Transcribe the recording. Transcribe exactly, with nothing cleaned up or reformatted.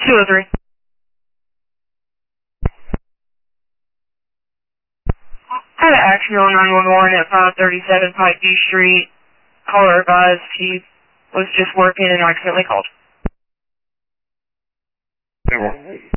two oh three. I had an accident on nine one one at five thirty-seven Pike D Street. Caller advised he was just working and accidentally called. Hey, well.